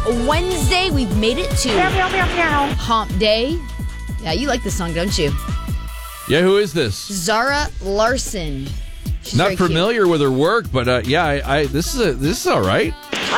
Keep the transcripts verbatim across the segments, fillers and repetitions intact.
Wednesday. We've made it to Meow, meow, meow, meow. Hump Day. Yeah, you like this song, don't you? Yeah, who is this? Zara Larson. She's Not very cute. familiar with her work, but uh, yeah, I, I this is a, this is all right.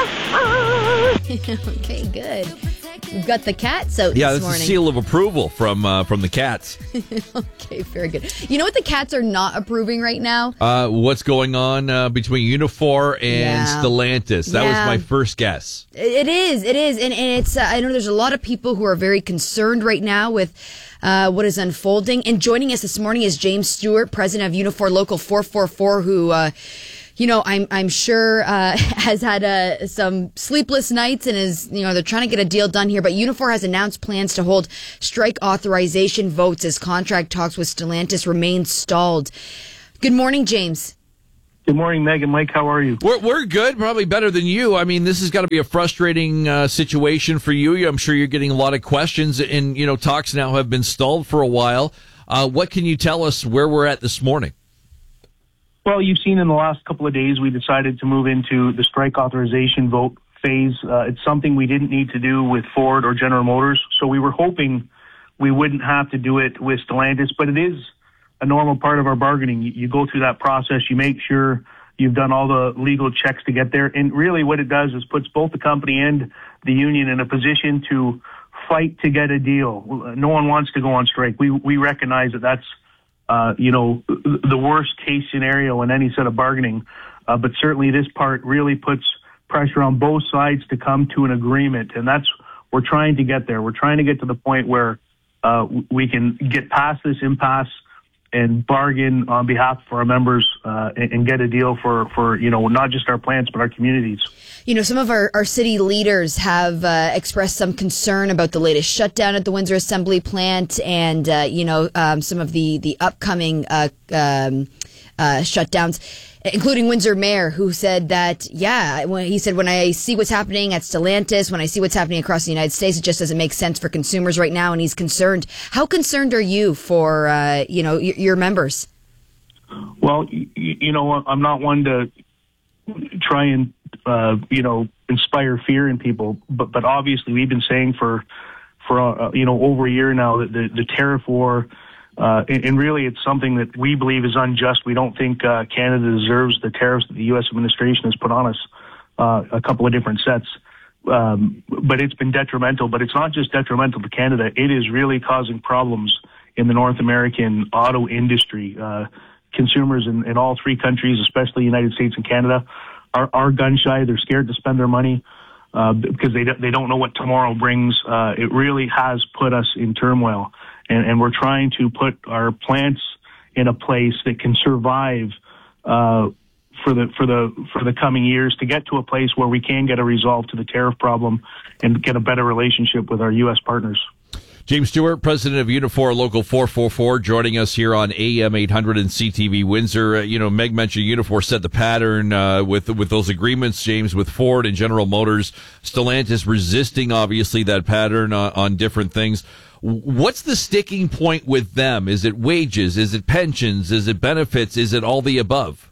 Okay, good. We've got the cats out Yeah, this this morning. is a seal of approval from uh, from the cats. Okay, very good. You know what the cats are not approving right now? Uh, what's going on uh, between Unifor and Yeah. Stellantis? That Yeah. was my first guess. It is, it is, and, and it's. Uh, I know there's a lot of people who are very concerned right now with uh, what is unfolding. And joining us this morning is James Stewart, president of Unifor Local four four four, who, uh, you know, I'm I'm sure uh, has had uh, some sleepless nights and is, you know, they're trying to get a deal done here. But Unifor has announced plans to hold strike authorization votes as contract talks with Stellantis remain stalled. Good morning, James. Good morning, Meg and Mike. How are you? We're we're good, probably better than you. I mean, this has got to be a frustrating uh, situation for you. I'm sure you're getting a lot of questions, and you know, talks now have been stalled for a while. Uh, what can you tell us where we're at this morning? Well, you've seen in the last couple of days we decided to move into the strike authorization vote phase. Uh, it's something we didn't need to do with Ford or General Motors, so we were hoping we wouldn't have to do it with Stellantis, but it is a normal part of our bargaining. You, you go through that process, you make sure you've done all the legal checks to get there, and really what it does is puts both the company and the union in a position to fight to get a deal. No one wants to go on strike. We we recognize that that's uh, you know the worst case scenario in any set of bargaining, uh, but certainly this part really puts pressure on both sides to come to an agreement, and that's we're trying to get there. We're trying to get to the point where uh, we can get past this impasse and bargain on behalf of our members uh, and, and get a deal for, for, you know, not just our plants, but our communities. You know, some of our, our city leaders have uh, expressed some concern about the latest shutdown at the Windsor Assembly plant and, uh, you know, um, some of the, the upcoming uh, um, uh, shutdowns, including Windsor Mayor, who said that, yeah, when he said, when I see what's happening at Stellantis, when I see what's happening across the United States, it just doesn't make sense for consumers right now, and he's concerned. How concerned are you for, uh, you know, y- your members? Well, you, you know, I'm not one to try and, uh, you know, inspire fear in people, but but obviously we've been saying for, for uh, you know, over a year now that the, the tariff war, Uh, and, and really, it's something that we believe is unjust. We don't think uh, Canada deserves the tariffs that the U S administration has put on us, uh, a couple of different sets. Um, but it's been detrimental. But it's not just detrimental to Canada. It is really causing problems in the North American auto industry. Uh, consumers in, in all three countries, especially the United States and Canada, are, are gun shy. They're scared to spend their money uh, because they, they don't know what tomorrow brings. Uh, it really has put us in turmoil. And, and we're trying to put our plants in a place that can survive uh, for the for the for the coming years to get to a place where we can get a resolve to the tariff problem and get a better relationship with our U S partners. James Stewart, president of Unifor Local four four four, joining us here on A M eight hundred and C T V Windsor. Uh, you know, Meg mentioned Unifor set the pattern uh, with with those agreements, James, with Ford and General Motors. Stellantis resisting, obviously, that pattern uh, on different things. What's the sticking point with them? Is it wages? Is it pensions? Is it benefits? Is it all the above?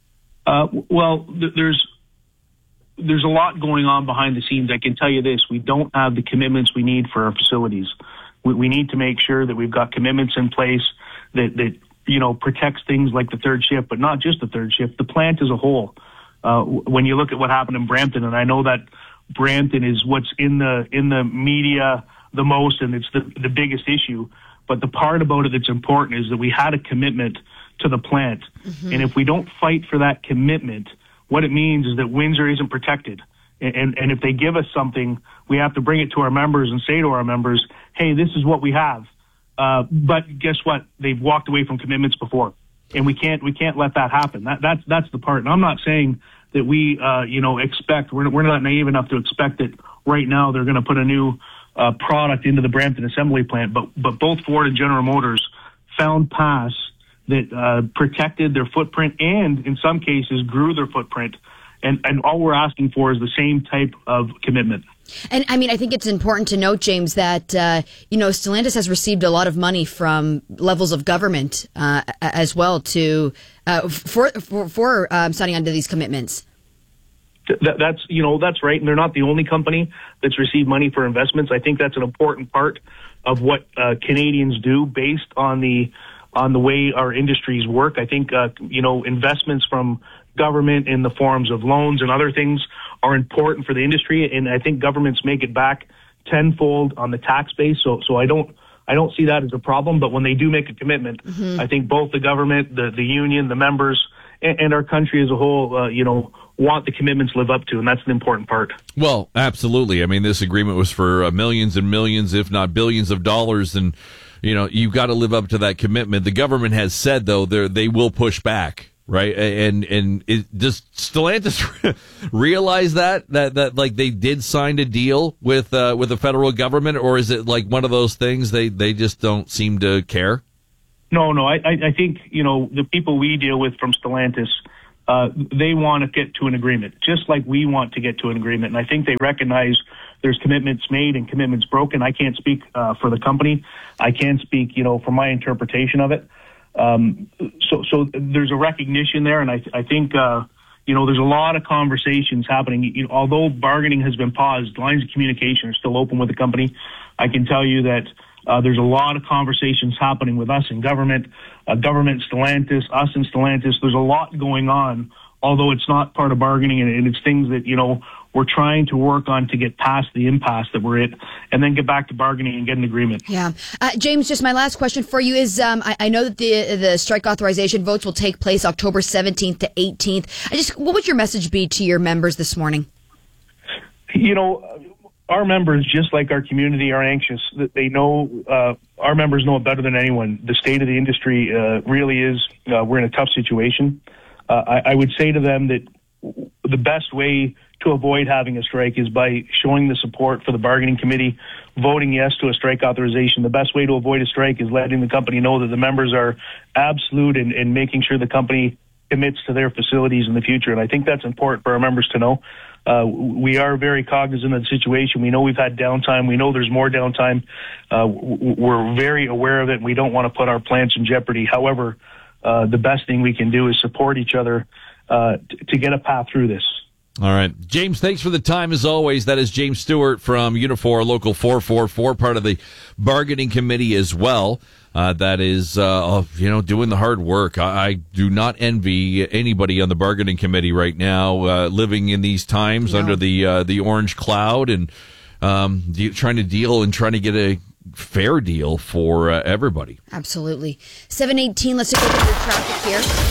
Uh, well, th- there's there's a lot going on behind the scenes. I can tell you this: we don't have the commitments we need for our facilities. We, we need to make sure that we've got commitments in place that that you know protects things like the third shift, but not just the third shift. The plant as a whole. Uh, when you look at what happened in Brampton, and I know that Brampton is what's in the in the media the most, and it's the, the biggest issue. But the part about it that's important is that we had a commitment to the plant. Mm-hmm. And if we don't fight for that commitment, what it means is that Windsor isn't protected. And, and, and if they give us something, we have to bring it to our members and say to our members, hey, this is what we have. Uh, but guess what? They've walked away from commitments before. And we can't, we can't let that happen. That, that's, that's the part. And I'm not saying that we, uh, you know, expect, we're, we're not naive enough to expect that right now they're going to put a new Uh, product into the Brampton Assembly plant, but but both Ford and General Motors found paths that uh, protected their footprint and, in some cases, grew their footprint. And and all we're asking for is the same type of commitment. And I mean, I think it's important to note, James, that uh, you know Stellantis has received a lot of money from levels of government uh, as well to uh, for for, for um, signing onto these commitments. That, that's, you know, that's right. And they're not the only company that's received money for investments. I think that's an important part of what uh, Canadians do based on the on the way our industries work. I think, uh, you know, investments from government in the forms of loans and other things are important for the industry. And I think governments make it back tenfold on the tax base. So, so I don't, I don't see that as a problem. But when they do make a commitment, mm-hmm. I think both the government, the, the union, the members, and, and our country as a whole, uh, you know, want the commitments live up to, and that's an important part. Well, absolutely. I mean, this agreement was for uh, millions and millions, if not billions of dollars, and, you know, you've got to live up to that commitment. The government has said, though, they they will push back, right? And and it, does Stellantis realize that, that, that, like, they did sign a deal with uh, with the federal government, or is it like one of those things they, they just don't seem to care? No, no. I, I think, you know, the people we deal with from Stellantis, Uh, they want to get to an agreement, just like we want to get to an agreement. And I think they recognize there's commitments made and commitments broken. I can't speak uh, for the company. I can speak, you know, from my interpretation of it. Um, so, so there's a recognition there, and I, I think, uh, you know, there's a lot of conversations happening. You know, although bargaining has been paused, lines of communication are still open with the company. I can tell you that Uh, there's a lot of conversations happening with us in government, uh, government, Stellantis, us and Stellantis. There's a lot going on, although it's not part of bargaining, and, and it's things that, you know, we're trying to work on to get past the impasse that we're in, and then get back to bargaining and get an agreement. Yeah. Uh, James, just my last question for you is, um, I, I know that the the strike authorization votes will take place October seventeenth to eighteenth. I just, what would your message be to your members this morning? You know, our members, just like our community, are anxious. They know, uh, our members know it better than anyone. The state of the industry uh, really is, uh, we're in a tough situation. Uh, I, I would say to them that the best way to avoid having a strike is by showing the support for the bargaining committee, voting yes to a strike authorization. The best way to avoid a strike is letting the company know that the members are absolute and, and making sure the company commits to their facilities in the future. And I think that's important for our members to know. Uh, we are very cognizant of the situation. We know we've had downtime. We know there's more downtime. Uh, we're very aware of it. And we don't want to put our plants in jeopardy. However, uh, the best thing we can do is support each other uh, t- to get a path through this. All right. James, thanks for the time as always. That is James Stewart from Unifor Local four four four, part of the bargaining committee as well. Uh, that is, uh, you know, doing the hard work. I, I do not envy anybody on the bargaining committee right now, uh, living in these times no. under the uh, the orange cloud and um, de- trying to deal and trying to get a fair deal for uh, everybody. Absolutely. seven eighteen, let's take a look at your traffic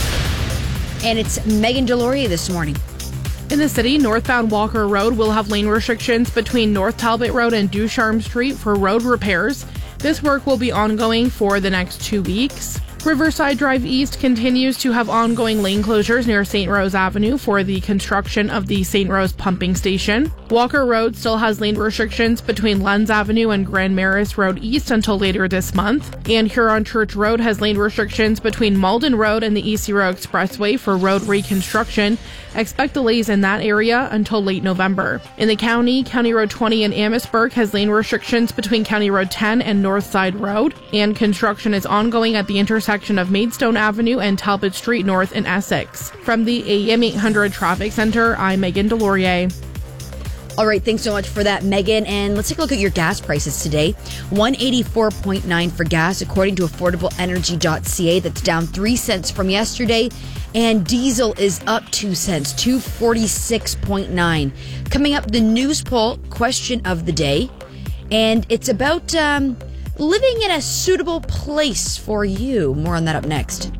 here. And it's Megan Deloria this morning. In the city, northbound Walker Road will have lane restrictions between North Talbot Road and Ducharme Street for road repairs. This work will be ongoing for the next two weeks. Riverside Drive East continues to have ongoing lane closures near Saint Rose Avenue for the construction of the Saint Rose pumping station. Walker Road still has lane restrictions between Lenz Avenue and Grand Maris Road East until later this month. And Huron Church Road has lane restrictions between Malden Road and the East Zero Expressway for road reconstruction. Expect delays in that area until late November. In the county, County Road twenty in Amherstburg has lane restrictions between County Road ten and Northside Road. And construction is ongoing at the intersection of Maidstone Avenue and Talbot Street North in Essex. From the A M eight hundred Traffic Center, I'm Megan Deloria. All right, thanks so much for that, Megan. And let's take a look at your gas prices today. one eighty-four point nine for gas, according to affordable energy dot c a. That's down three cents from yesterday. And diesel is up two cents, two forty-six point nine. Coming up, the news poll question of the day. And it's about um, living in a suitable place for you. More on that up next.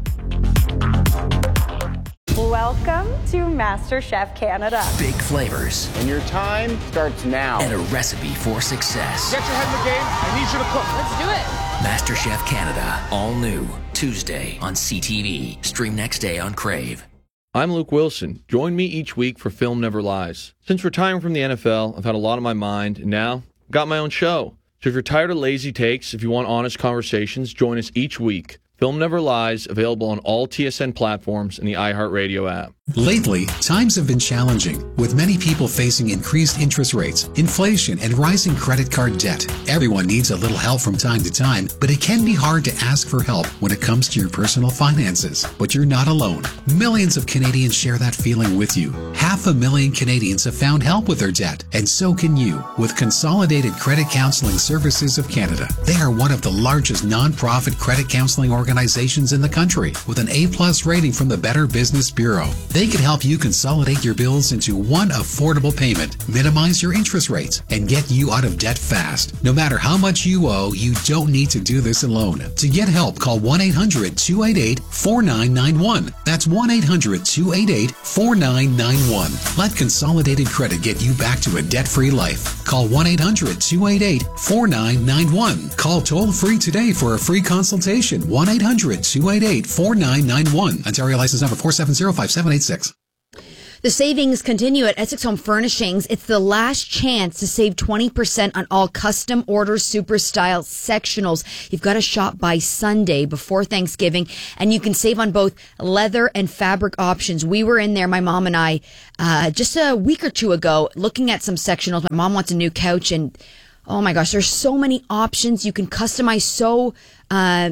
Welcome to MasterChef Canada. Big flavors. And your time starts now. And a recipe for success. Get your head in the game. I need you to cook. Let's do it. MasterChef Canada. All new. Tuesday on C T V. Stream next day on Crave. I'm Luke Wilson. Join me each week for Film Never Lies. Since retiring from the N F L, I've had a lot on my mind, and now I've got my own show. So if you're tired of lazy takes, if you want honest conversations, join us each week Film Never Lies, available on all T S N platforms and the iHeartRadio app. Lately, times have been challenging, with many people facing increased interest rates, inflation, and rising credit card debt. Everyone needs a little help from time to time, but it can be hard to ask for help when it comes to your personal finances. But you're not alone. Millions of Canadians share that feeling with you. Half a million Canadians have found help with their debt, and so can you with Consolidated Credit Counseling Services of Canada. They are one of the largest non-profit credit counseling organizations in the country, with an A-plus rating from the Better Business Bureau. They can help you consolidate your bills into one affordable payment, minimize your interest rates, and get you out of debt fast. No matter how much you owe, you don't need to do this alone. To get help, call one eight hundred two eight eight four nine nine one. That's one eight hundred two eight eight four nine nine one. Let Consolidated Credit get you back to a debt-free life. Call one eight hundred two eight eight four nine nine one. Call toll-free today for a free consultation. one eight hundred two eight eight four nine nine one. Ontario license number four seven zero five seven eight six. The savings continue at Essex Home Furnishings. It's the last chance to save twenty percent on all custom order super style sectionals. You've got to shop by Sunday before Thanksgiving, and you can save on both leather and fabric options. We were in there, my mom and I, uh, just a week or two ago, looking at some sectionals. My mom wants a new couch, and oh my gosh, there's so many options. You can customize so, uh,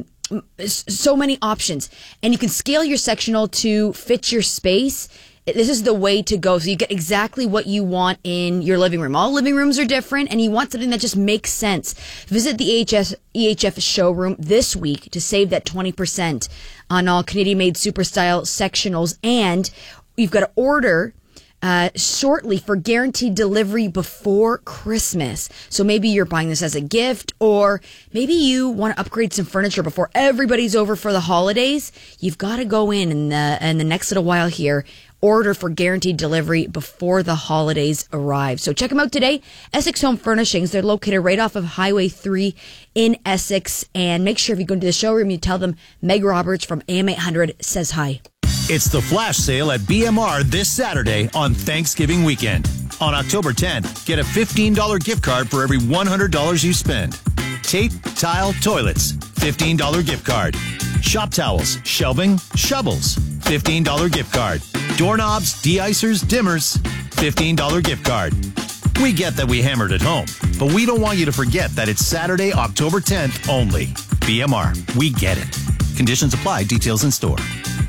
so many options, and you can scale your sectional to fit your space. This is the way to go. So you get exactly what you want in your living room. All living rooms are different, and you want something that just makes sense. Visit the E H S, E H F showroom this week to save that twenty percent on all Canadian-made super style sectionals. And you've got to order Uh, shortly for guaranteed delivery before Christmas. So maybe you're buying this as a gift, or maybe you want to upgrade some furniture before everybody's over for the holidays. You've got to go in in the, in the next little while here, order for guaranteed delivery before the holidays arrive. So check them out today. Essex Home Furnishings. They're located right off of Highway three in Essex. And make sure if you go into the showroom, you tell them Meg Roberts from A M eight hundred says hi. It's the flash sale at B M R this Saturday on Thanksgiving weekend. On October tenth, get a fifteen dollars gift card for every one hundred dollars you spend. Tape, tile, toilets, fifteen dollars gift card. Shop towels, shelving, shovels, fifteen dollars gift card. Doorknobs, de-icers, dimmers, fifteen dollars gift card. We get that we hammered at home, but we don't want you to forget that it's Saturday, October tenth only. B M R, we get it. Conditions apply, details in store.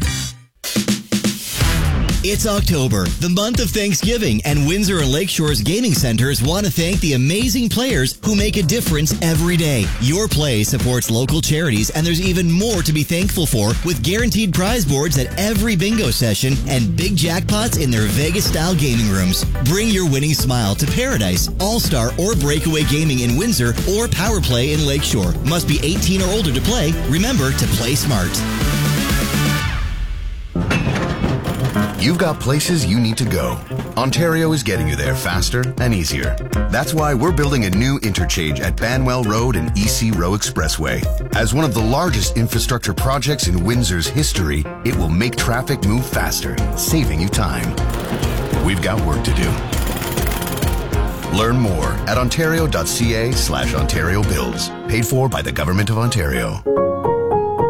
It's October, the month of Thanksgiving, and Windsor and Lakeshore's gaming centers want to thank the amazing players who make a difference every day. Your play supports local charities, and there's even more to be thankful for with guaranteed prize boards at every bingo session and big jackpots in their Vegas-style gaming rooms. Bring your winning smile to Paradise, All-Star, or Breakaway Gaming in Windsor, or Power Play in Lakeshore. Must be eighteen or older to play. Remember to play smart. You've got places you need to go. Ontario is getting you there faster and easier. That's why we're building a new interchange at Banwell Road and E C Row Expressway. As one of the largest infrastructure projects in Windsor's history, it will make traffic move faster, saving you time. We've got work to do. Learn more at ontario.ca slash Ontario Builds. Paid for by the Government of Ontario.